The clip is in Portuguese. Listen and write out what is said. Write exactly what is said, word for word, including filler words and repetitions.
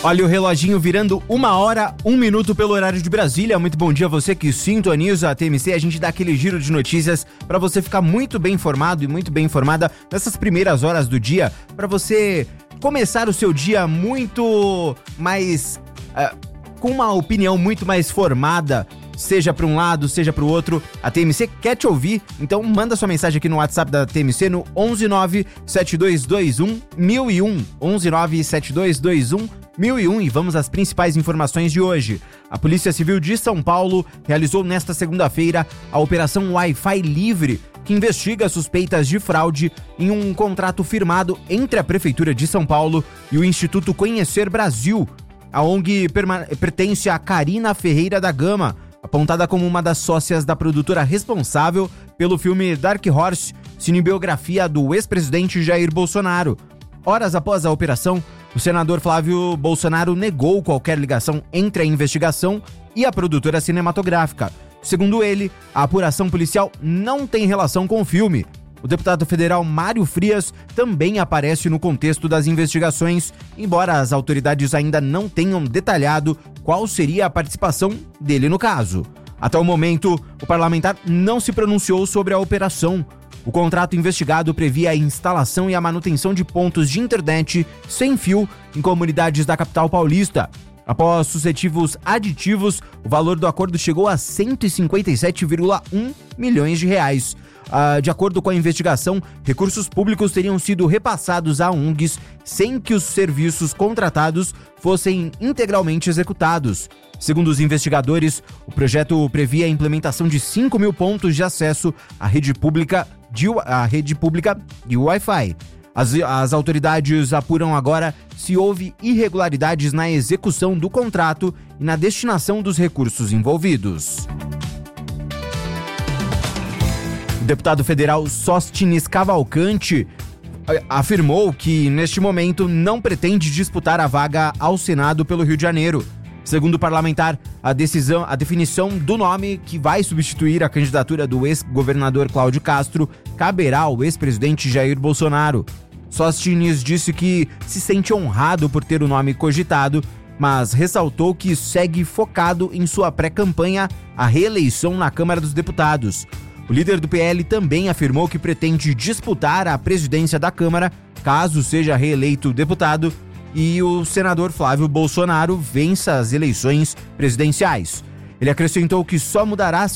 Olha o reloginho virando uma hora, um minuto pelo horário de Brasília. Muito bom dia a você que sintoniza a T M C. A gente dá aquele giro de notícias para você ficar muito bem informado e muito bem informada nessas primeiras horas do dia, para você começar o seu dia muito mais... Uh, com uma opinião muito mais formada, seja para um lado, seja para o outro. A T M C quer te ouvir, então manda sua mensagem aqui no WhatsApp da T M C no onze nove sete dois dois um mil e um, onze nove sete dois dois um mil e um, e vamos às principais informações de hoje. A Polícia Civil de São Paulo realizou nesta segunda-feira a Operação Wi-Fi Livre, que investiga suspeitas de fraude em um contrato firmado entre a Prefeitura de São Paulo e o Instituto Conhecer Brasil. A O N G perma- pertence a Karina Ferreira da Gama, apontada como uma das sócias da produtora responsável pelo filme Dark Horse, cinebiografia do ex-presidente Jair Bolsonaro. Horas após a operação, o senador Flávio Bolsonaro negou qualquer ligação entre a investigação e a produtora cinematográfica. Segundo ele, a apuração policial não tem relação com o filme. O deputado federal Mário Frias também aparece no contexto das investigações, embora as autoridades ainda não tenham detalhado qual seria a participação dele no caso. Até o momento, o parlamentar não se pronunciou sobre a operação. O contrato investigado previa a instalação e a manutenção de pontos de internet sem fio em comunidades da capital paulista. Após sucessivos aditivos, o valor do acordo chegou a cento e cinquenta e sete vírgula um milhões de reais. Uh, de acordo com a investigação, recursos públicos teriam sido repassados a O N Gs sem que os serviços contratados fossem integralmente executados. Segundo os investigadores, o projeto previa a implementação de cinco mil pontos de acesso à rede pública de, à rede pública de Wi-Fi. As, as autoridades apuram agora se houve irregularidades na execução do contrato e na destinação dos recursos envolvidos. O deputado federal Sóstenes Cavalcante afirmou que, neste momento, não pretende disputar a vaga ao Senado pelo Rio de Janeiro. Segundo o parlamentar, a decisão, a definição do nome que vai substituir a candidatura do ex-governador Cláudio Castro caberá ao ex-presidente Jair Bolsonaro. Sóstenes disse que se sente honrado por ter o nome cogitado, mas ressaltou que segue focado em sua pré-campanha à reeleição na Câmara dos Deputados. O líder do P L também afirmou que pretende disputar a presidência da Câmara, caso seja reeleito deputado, e o senador Flávio Bolsonaro vença as eleições presidenciais. Ele acrescentou que só mudará